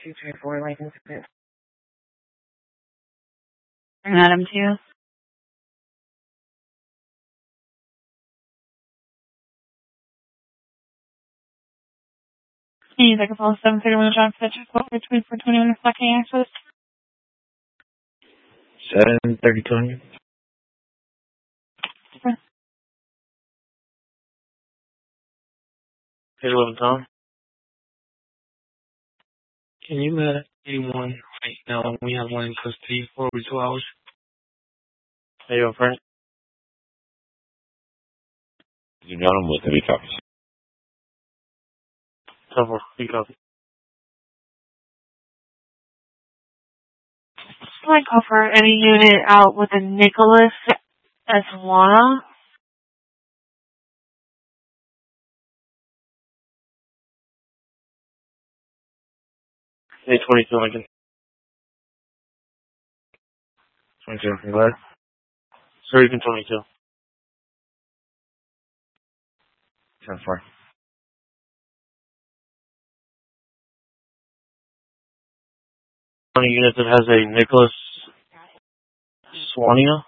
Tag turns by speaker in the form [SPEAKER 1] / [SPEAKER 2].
[SPEAKER 1] 234 license plate.
[SPEAKER 2] Adam 2. He's like a full 731 John Fitch, 421 reflecting access.
[SPEAKER 3] 73200.
[SPEAKER 1] Hey, 11 Tom. Can you let anyone right now? We have one in custody for over 2 hours. Hey, yo, Frank.
[SPEAKER 3] You got him with 3 copies.
[SPEAKER 1] Cover. Pick up.
[SPEAKER 2] I call for any unit out with a Nicholas Eswana.
[SPEAKER 1] Hey, 22 Lincoln. 22, you glad? Sir, you can 22.
[SPEAKER 3] 10-4.
[SPEAKER 1] On a unit that has a Nicholas Swania.